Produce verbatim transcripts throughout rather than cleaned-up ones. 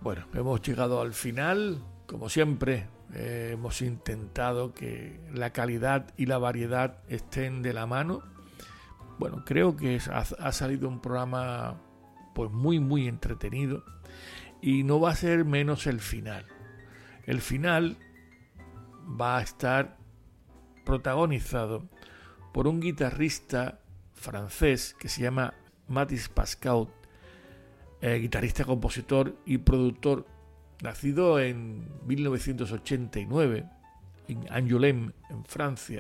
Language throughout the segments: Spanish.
Bueno, hemos llegado al final. Como siempre, eh, hemos intentado que la calidad y la variedad estén de la mano. Bueno, creo que ha, ha salido un programa pues muy, muy entretenido. Y no va a ser menos el final. El final va a estar protagonizado por un guitarrista francés que se llama Mathis Pascal, eh, guitarrista, compositor y productor, nacido en mil novecientos ochenta y nueve en Angoulême, en Francia.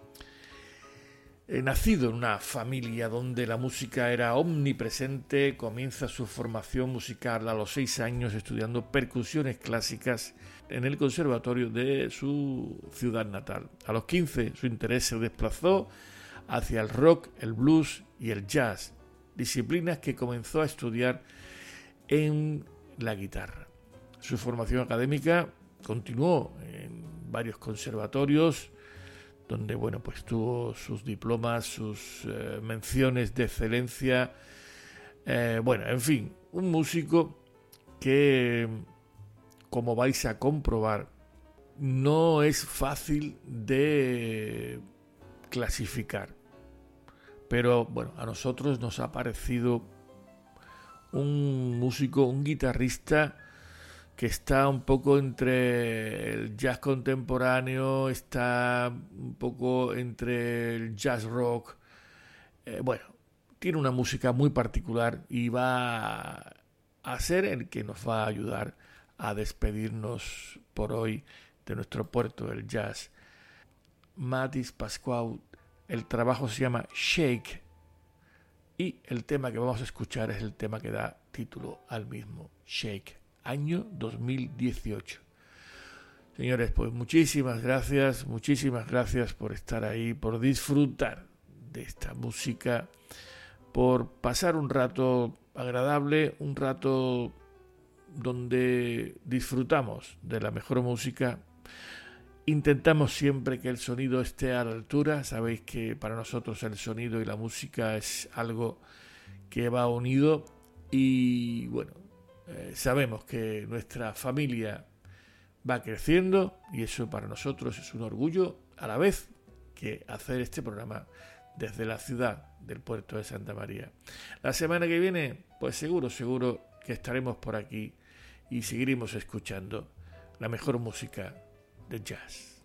Eh, nacido en una familia donde la música era omnipresente, comienza su formación musical a los seis años estudiando percusiones clásicas en el conservatorio de su ciudad natal. A los quince su interés se desplazó hacia el rock, el blues y el jazz, disciplinas que comenzó a estudiar en la guitarra. Su formación académica continuó en varios conservatorios, donde bueno, pues tuvo sus diplomas, sus eh, menciones de excelencia. Eh, bueno, en fin, un músico que, como vais a comprobar, no es fácil de clasificar. Pero bueno, a nosotros nos ha parecido un músico, un guitarrista que está un poco entre el jazz contemporáneo, está un poco entre el jazz rock. Eh, bueno, tiene una música muy particular y va a ser el que nos va a ayudar a despedirnos por hoy de nuestro puerto del jazz. Mathis Pascal, el trabajo se llama Shake y el tema que vamos a escuchar es el tema que da título al mismo, Shake. Año dos mil dieciocho. Señores, pues muchísimas gracias, muchísimas gracias por estar ahí, por disfrutar de esta música, por pasar un rato agradable, un rato donde disfrutamos de la mejor música. Intentamos siempre que el sonido esté a la altura. Sabéis que para nosotros el sonido y la música es algo que va unido y bueno, Eh, sabemos que nuestra familia va creciendo y eso para nosotros es un orgullo, a la vez que hacer este programa desde la ciudad del puerto de Santa María. La semana que viene, pues seguro, seguro que estaremos por aquí y seguiremos escuchando la mejor música de jazz.